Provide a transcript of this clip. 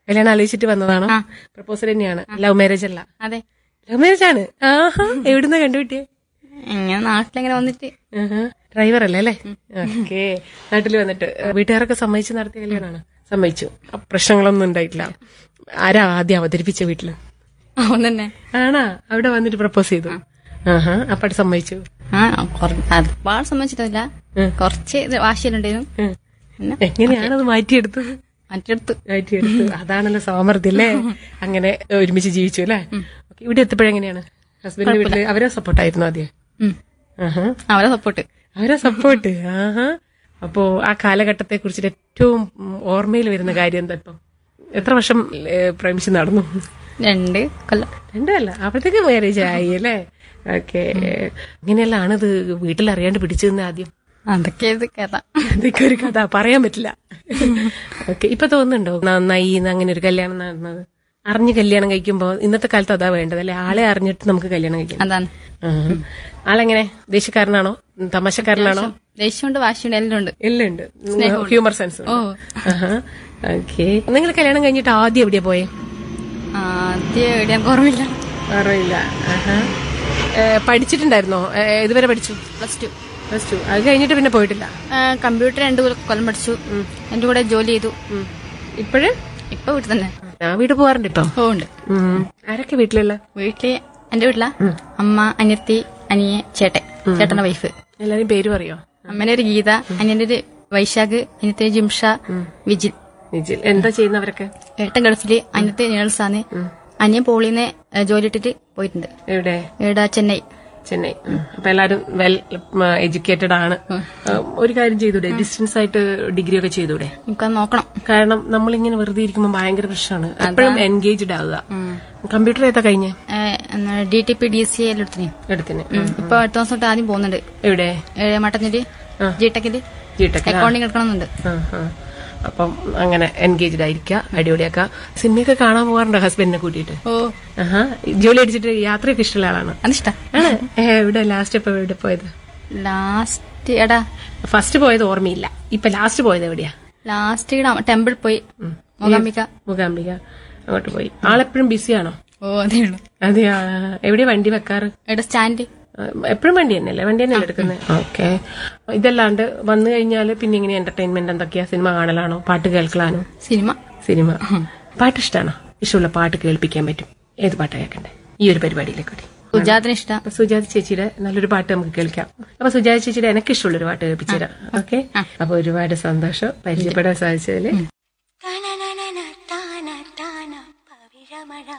കല്യാണം ആലോചിച്ചിട്ട് വന്നതാണോ? പ്രപ്പോസൽ തന്നെയാണ്, ലവ് മാരേജ് അല്ല? അതെ, ലവ് മാരേജ് ആണ്. ആഹാ, എവിടുന്ന കണ്ടുപിട്ടിയേ? ഇങ്ങനെ നാട്ടിലെങ്ങനെ വന്നിട്ട്. ഡ്രൈവർ അല്ലേ അല്ലേ? ഓക്കെ. നാട്ടിൽ വന്നിട്ട് വീട്ടുകാരൊക്കെ സമ്മതിച്ച് നടത്തിയ കല്യാണമാണ്? സമ്മതിച്ചു, പ്രശ്നങ്ങളൊന്നും ഉണ്ടായിട്ടില്ല. ആരാ ആദ്യം അവതരിപ്പിച്ച വീട്ടില്? അവൻ തന്നെ. ആണാ? അവിടെ വന്നിട്ട് പ്രപ്പോസ് ചെയ്തു? ആഹാ, അപ്പാട് സമ്മതിച്ചു? ഒരുപാട് സമ്മതിച്ചിട്ടില്ല, കുറച്ച് വാശിയിലുണ്ടായിരുന്നു. എങ്ങനെയാണത് മാറ്റിയെടുത്തത്? മാറ്റിയെടുത്തു. അതാണല്ലോ സാമർഥ്യം അല്ലേ? അങ്ങനെ ഒരുമിച്ച് ജീവിച്ചു അല്ലേ? ഇവിടെ എത്തിയപ്പോഴെങ്ങനെയാണ് ഹസ്ബൻഡിന്റെ വീട്ടില്? അവരെ സപ്പോർട്ടായിരുന്നു ആദ്യം? അവരെ സപ്പോർട്ട്. ആഹാ. അപ്പോ ആ കാലഘട്ടത്തെ കുറിച്ചിട്ട് ഏറ്റവും ഓർമ്മയിൽ വരുന്ന കാര്യം എന്താ ഇപ്പം? എത്ര വർഷം പ്രേമിച്ച് നടന്നു? 2 കൊല്ലം. 2 കൊല്ലം അപ്പോഴത്തേക്ക് മാരേജ് ആയി അല്ലേ? ഓക്കെ. ഇങ്ങനെയല്ലാണ് ഇത് വീട്ടിൽ അറിയാണ്ട് പിടിച്ചതെന്ന് ആദ്യം? അതൊക്കെ ഒരു കഥ പറയാൻ പറ്റില്ല. ഓക്കെ. ഇപ്പൊ തോന്നുന്നുണ്ടോ നന്നായി അങ്ങനെ ഒരു കല്യാണം നടന്നത്? അറിഞ്ഞ് കല്യാണം കഴിക്കുമ്പോ ഇന്നത്തെ കാലത്ത് അതാ വേണ്ടത് അല്ലെ? ആളെ അറിഞ്ഞിട്ട് നമുക്ക് കല്യാണം കഴിക്കാം. അതാണ്. ആളെങ്ങനെ, ദേഷ്യക്കാരനാണോ തമാശക്കാരനാണോ? ദേഷ്യമുണ്ട്, വാശിയുണ്ട്, എല്ലാം ഉണ്ട്. Humour sense. ഓക്കെ. നിങ്ങൾ കല്യാണം കഴിഞ്ഞിട്ട് ആദ്യം എവിടെയാ പോയേ? ആദ്യം എവിടെയാ ഓർമ്മയില്ല. പഠിച്ചിട്ടുണ്ടായിരുന്നോ? ഇതുവരെ പഠിച്ചു? Plus two. അത് കഴിഞ്ഞിട്ട് പിന്നെ പോയിട്ടില്ല? കമ്പ്യൂട്ടർ 2 കൊല്ലം പഠിച്ചു. എന്റെ കൂടെ ജോലി ചെയ്തു. ഇപ്പൊ വീട്ടിൽ തന്നെ. വീട്ടിൽ പോവാറുണ്ട് ഇപ്പൊ? ഉണ്ട്. ആരൊക്കെ വീട്ടിലുള്ള? എന്റെ വീട്ടിലാ അമ്മ, അനിയത്തി, അനിയെ, ചേട്ടന്റെ വൈഫ്. എല്ലാരും പേര് പറയോ? അമ്മേന്റെ ഒരു ഗീത, അനിയന്റെ ഒരു വൈശാഖ്, അനിയത്തെ ജിംഷ, വിജിൽ. എന്താ ചെയ്യുന്നവരൊക്കെ? ഏട്ടൻ ഗൾഫില്, അനിയത്തെ നേഴ്സാണ്. അനിയൻ പോളിന്ന് ജോലി ഇട്ടിട്ട് പോയിട്ടുണ്ട്. എവിടെ? ചെന്നൈ. അപ്പൊ എല്ലാരും വെൽ എഡ്യൂക്കേറ്റഡ് ആണ്. ഒരു കാര്യം ചെയ്തൂടെ? ഡിസ്റ്റൻസ് ആയിട്ട് ഡിഗ്രി ഒക്കെ ചെയ്തൂടെ? എനിക്കത് നോക്കണം. കാരണം നമ്മളിങ്ങനെ വെറുതെ ഇരിക്കുമ്പോൾ ഭയങ്കര പ്രശ്നമാണ്. എപ്പോഴും എൻഗേജ്ഡ് ആവുക. കമ്പ്യൂട്ടർ ഏതാ കഴിഞ്ഞ? DTP DCA എടുത്തിന്. ഇപ്പൊ അടുത്ത ദിവസം തൊട്ട് ആദ്യം പോകുന്നുണ്ട്. എവിടെ? മട്ടന്നൂര് ജിടെക്കില് അക്കൗണ്ടിങ് എടുക്കണമെന്നുണ്ട്. അപ്പം അങ്ങനെ എൻഗേജ്ഡ് ആയിരിക്കുക, അടിപൊളിയാക്ക. സിനിമയൊക്കെ കാണാൻ പോകാറുണ്ടോ ഹസ്ബൻഡിനെ കൂട്ടിയിട്ട്? ജോലി അടിച്ചിട്ട് യാത്രയൊക്കെ ഇഷ്ടമുള്ള ആളാണ്? അതിഷ്ടമാണ്. എവിടെ ലാസ്റ്റ് ഇപ്പൊ എവിടെ പോയത്? ഫസ്റ്റ് പോയത് ഓർമ്മയില്ല. ഇപ്പൊ ലാസ്റ്റ് പോയത് എവിടെയാ? ടെമ്പിൾ പോയി. മൂകാംബിക അങ്ങോട്ട് പോയി. ആളെപ്പോഴും ബിസിയാണോ? അതെയാ. എവിടെയാ വണ്ടി വെക്കാറ്? സ്റ്റാൻഡ്. എപ്പോഴും വണ്ടി തന്നെയല്ലേ എടുക്കുന്നത്? ഓക്കെ. ഇതല്ലാണ്ട് വന്നു കഴിഞ്ഞാല് പിന്നെ ഇങ്ങനെ എന്റർടൈൻമെന്റ് എന്തൊക്കെയാ? സിനിമ കാണലാണോ? പാട്ട് കേൾക്കലാണോ? സിനിമ. പാട്ട് ഇഷ്ടമാണോ? ഇഷ്ടമുള്ള പാട്ട് കേൾപ്പിക്കാൻ പറ്റും. ഏത് പാട്ടാ കേൾക്കണ്ടേ ഈ ഒരു പരിപാടിയിലേക്ക്? സുജാതിന് ഇഷ്ടം. സുജാതി ചേച്ചിയുടെ നല്ലൊരു പാട്ട് നമുക്ക് കേൾക്കാം. അപ്പൊ സുജാതി ചേച്ചിയുടെ എനിക്ക് ഇഷ്ടമുള്ളൊരു പാട്ട് കേൾപ്പിച്ചു തരാം. ഓക്കെ. അപ്പൊ ഒരുപാട് സന്തോഷം പരിചയപ്പെടാൻ സാധിച്ചതില്.